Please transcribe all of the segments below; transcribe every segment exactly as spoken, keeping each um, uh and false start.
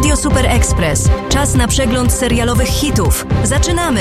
Radio Super Express. Czas na przegląd serialowych hitów. Zaczynamy!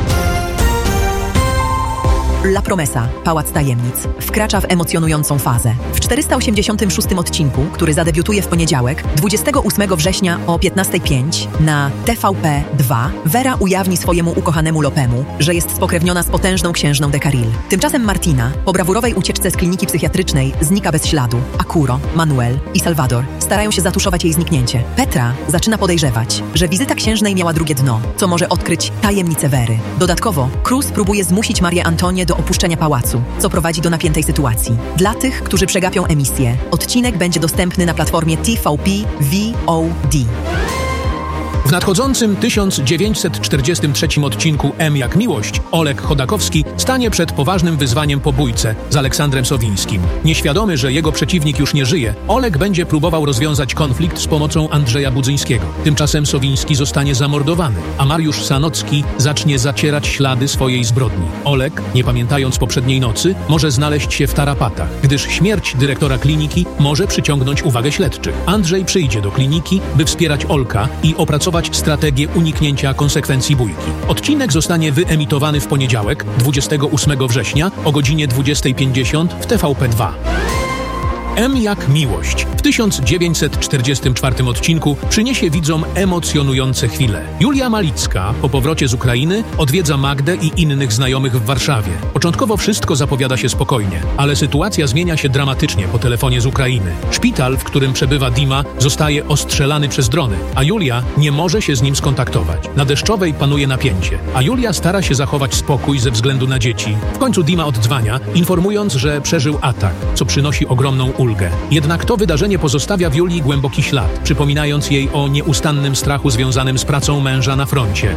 La Promesa, Pałac Tajemnic, wkracza w emocjonującą fazę. W czterysta osiemdziesiątym szóstym odcinku, który zadebiutuje w poniedziałek, dwudziestego ósmego września o piętnasta pięć na T V P dwa, Vera ujawni swojemu ukochanemu Lopemu, że jest spokrewniona z potężną księżną de Carril. Tymczasem Martina, po brawurowej ucieczce z kliniki psychiatrycznej, znika bez śladu, a Kuro, Manuel i Salvador starają się zatuszować jej zniknięcie. Petra zaczyna podejrzewać, że wizyta księżnej miała drugie dno, co może odkryć tajemnicę Wery. Dodatkowo, Cruz próbuje zmusić Marię Antonię do opuszczenia pałacu, co prowadzi do napiętej sytuacji. Dla tych, którzy przegapią emisję, odcinek będzie dostępny na platformie T V P V O D. W nadchodzącym tysiąc dziewięćset czterdziestym trzecim odcinku M jak miłość Oleg Chodakowski stanie przed poważnym wyzwaniem po bójce z Aleksandrem Sowińskim. Nieświadomy, że jego przeciwnik już nie żyje, Oleg będzie próbował rozwiązać konflikt z pomocą Andrzeja Budzyńskiego. Tymczasem Sowiński zostanie zamordowany, a Mariusz Sanocki zacznie zacierać ślady swojej zbrodni. Oleg, nie pamiętając poprzedniej nocy, może znaleźć się w tarapatach, gdyż śmierć dyrektora kliniki może przyciągnąć uwagę śledczych. Andrzej przyjdzie do kliniki, by wspierać Olka i opracować strategię uniknięcia konsekwencji bójki. Odcinek zostanie wyemitowany w poniedziałek, dwudziestego ósmego września o godzinie dwudziestej pięćdziesiąt w T V P dwa. M jak miłość w tysiąc dziewięćset czterdziestym czwartym odcinku przyniesie widzom emocjonujące chwile. Julia Malicka po powrocie z Ukrainy odwiedza Magdę i innych znajomych w Warszawie. Początkowo wszystko zapowiada się spokojnie, ale sytuacja zmienia się dramatycznie po telefonie z Ukrainy. Szpital, w którym przebywa Dima, zostaje ostrzelany przez drony, a Julia nie może się z nim skontaktować. Na Deszczowej panuje napięcie, a Julia stara się zachować spokój ze względu na dzieci. W końcu Dima oddzwania, informując, że przeżył atak, co przynosi ogromną ulgę. Jednak to wydarzenie pozostawia w Julii głęboki ślad, przypominając jej o nieustannym strachu związanym z pracą męża na froncie.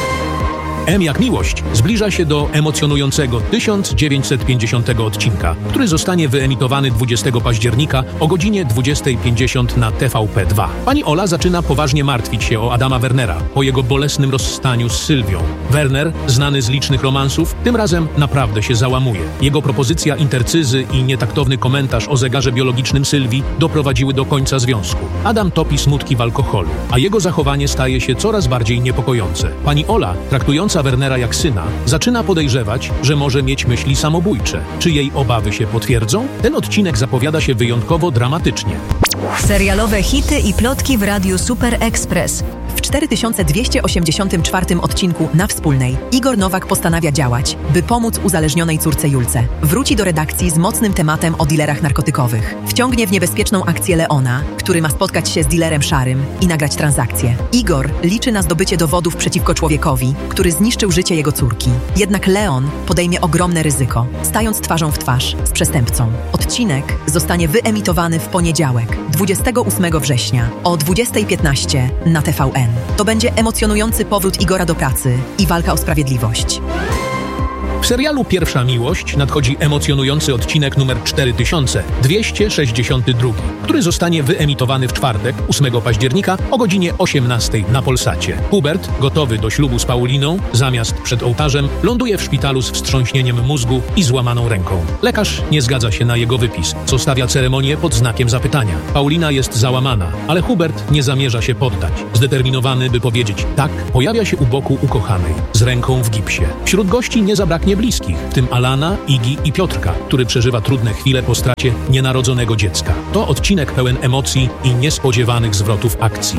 M jak miłość zbliża się do emocjonującego tysiąc dziewięćset pięćdziesiątego odcinka, który zostanie wyemitowany dwudziestego października o godzinie dwudziestej pięćdziesiąt na T V P dwa. Pani Ola zaczyna poważnie martwić się o Adama Wernera po jego bolesnym rozstaniu z Sylwią. Werner, znany z licznych romansów, tym razem naprawdę się załamuje. Jego propozycja intercyzy i nietaktowny komentarz o zegarze biologicznym Sylwii doprowadziły do końca związku. Adam topi smutki w alkoholu, a jego zachowanie staje się coraz bardziej niepokojące. Pani Ola, traktująca Wernera jak syna, zaczyna podejrzewać, że może mieć myśli samobójcze. Czy jej obawy się potwierdzą? Ten odcinek zapowiada się wyjątkowo dramatycznie. Serialowe hity i plotki w Radiu Super Express. W cztery tysiące dwieście osiemdziesiątym czwartym odcinku Na Wspólnej Igor Nowak postanawia działać, by pomóc uzależnionej córce Julce. Wróci do redakcji z mocnym tematem o dilerach narkotykowych. Wciągnie w niebezpieczną akcję Leona, który ma spotkać się z dilerem Szarym i nagrać transakcję. Igor liczy na zdobycie dowodów przeciwko człowiekowi, który zniszczył życie jego córki. Jednak Leon podejmie ogromne ryzyko, stając twarzą w twarz z przestępcą. Odcinek zostanie wyemitowany w poniedziałek, dwudziestego ósmego września o dwudziestej piętnaście na T V N. To będzie emocjonujący powrót Igora do pracy i walka o sprawiedliwość. W serialu Pierwsza miłość nadchodzi emocjonujący odcinek numer cztery tysiące dwieście sześćdziesiąty drugi, który zostanie wyemitowany w czwartek, ósmego października o godzinie osiemnastej na Polsacie. Hubert, gotowy do ślubu z Pauliną, zamiast przed ołtarzem, ląduje w szpitalu z wstrząśnieniem mózgu i złamaną ręką. Lekarz nie zgadza się na jego wypis, co stawia ceremonię pod znakiem zapytania. Paulina jest załamana, ale Hubert nie zamierza się poddać. Zdeterminowany, by powiedzieć tak, pojawia się u boku ukochanej, z ręką w gipsie. Wśród gości nie zabraknie bliskich, w tym Alana, Igi i Piotrka, który przeżywa trudne chwile po stracie nienarodzonego dziecka. To odcinek pełen emocji i niespodziewanych zwrotów akcji.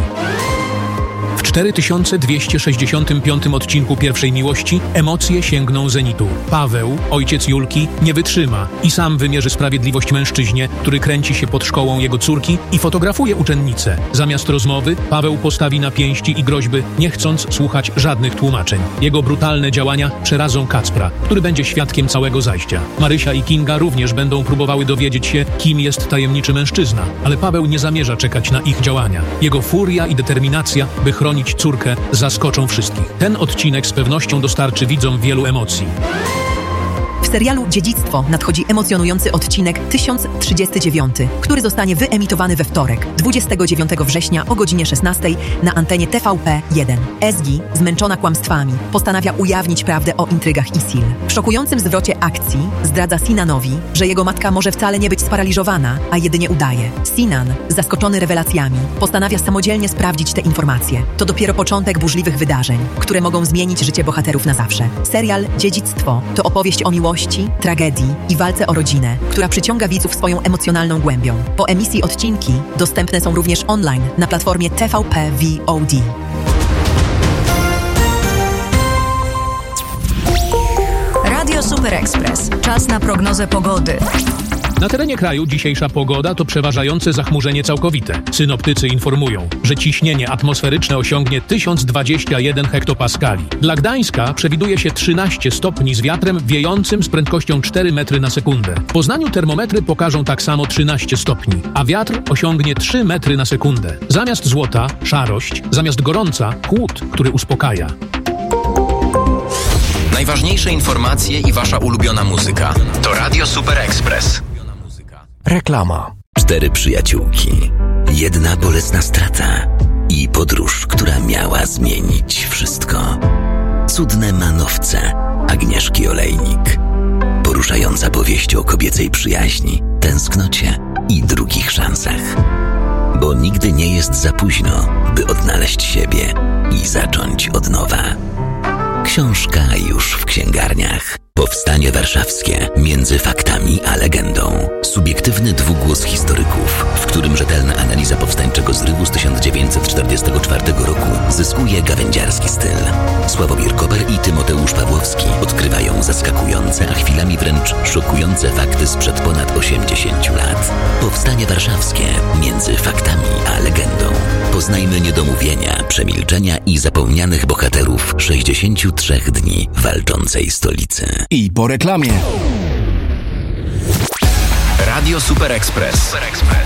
W cztery tysiące dwieście sześćdziesiątym piątym odcinku Pierwszej miłości emocje sięgną zenitu. Paweł, ojciec Julki, nie wytrzyma i sam wymierzy sprawiedliwość mężczyźnie, który kręci się pod szkołą jego córki i fotografuje uczennicę. Zamiast rozmowy Paweł postawi na pięści i groźby, nie chcąc słuchać żadnych tłumaczeń. Jego brutalne działania przerazą Kacpra, który będzie świadkiem całego zajścia. Marysia i Kinga również będą próbowały dowiedzieć się, kim jest tajemniczy mężczyzna, ale Paweł nie zamierza czekać na ich działania. Jego furia i determinacja, by chronić córkę, zaskoczą wszystkich. Ten odcinek z pewnością dostarczy widzom wielu emocji. W serialu Dziedzictwo nadchodzi emocjonujący odcinek tysiąc trzydziesty dziewiąty, który zostanie wyemitowany we wtorek, dwudziestego dziewiątego września o godzinie szesnastej na antenie T V P jeden. Ezgi, zmęczona kłamstwami, postanawia ujawnić prawdę o intrygach Isil. W szokującym zwrocie akcji zdradza Sinanowi, że jego matka może wcale nie być sparaliżowana, a jedynie udaje. Sinan, zaskoczony rewelacjami, postanawia samodzielnie sprawdzić te informacje. To dopiero początek burzliwych wydarzeń, które mogą zmienić życie bohaterów na zawsze. Serial Dziedzictwo to opowieść o miłości, tragedii i walce o rodzinę, która przyciąga widzów swoją emocjonalną głębią. Po emisji odcinki dostępne są również online na platformie T V P V O D. Radio Super Express. Czas na prognozę pogody. Na terenie kraju dzisiejsza pogoda to przeważające zachmurzenie całkowite. Synoptycy informują, że ciśnienie atmosferyczne osiągnie tysiąc dwadzieścia jeden hektopaskali. Dla Gdańska przewiduje się trzynaście stopni z wiatrem wiejącym z prędkością cztery metry na sekundę. W Poznaniu termometry pokażą tak samo trzynaście stopni, a wiatr osiągnie trzy metry na sekundę. Zamiast złota – szarość, zamiast gorąca – chłód, który uspokaja. Najważniejsze informacje i wasza ulubiona muzyka to Radio Super Express. Reklama. Cztery przyjaciółki, jedna bolesna strata i podróż, która miała zmienić wszystko. Cudne manowce Agnieszki Olejnik. Poruszająca powieść o kobiecej przyjaźni, tęsknocie i drugich szansach. Bo nigdy nie jest za późno, by odnaleźć siebie i zacząć od nowa. Książka już w księgarniach. Powstanie warszawskie między faktami a legendą. Subiektywny dwugłos historyków, w którym rzetelna analiza powstańczego zrywu z tysiąc dziewięćset czterdziestego czwartego roku zyskuje gawędziarski styl. Sławomir Koper i Tymoteusz Pawłowski odkrywają zaskakujące, a chwilami wręcz szokujące fakty sprzed ponad osiemdziesięciu lat. Powstanie warszawskie między faktami a legendą. Poznajmy niedomówienia, przemilczenia i zapomnianych bohaterów sześćdziesięciu trzech dni walczącej stolicy. I po reklamie. Radio Super Express.